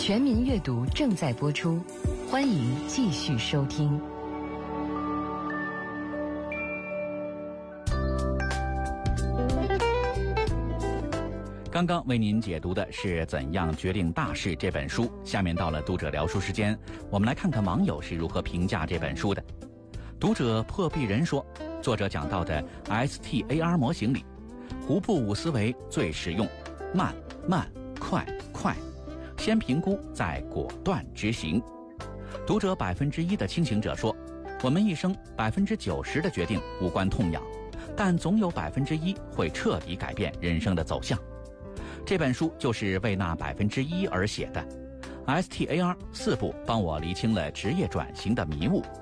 全民阅读正在播出，欢迎继续收听。 刚刚为您解读的是《怎样决定大事》这本书，下面到了读者聊书时间，我们来看看网友是如何评价这本书的。读者破壁人说，作者讲到的 STAR 模型里，胡布伍思维最实用，慢慢快快，先评估再果断执行。读者1%的清醒者说，我们一生90%的决定无关痛痒，但总有1%会彻底改变人生的走向。这本书就是为那1%而写的。STAR 4步帮我厘清了职业转型的迷雾。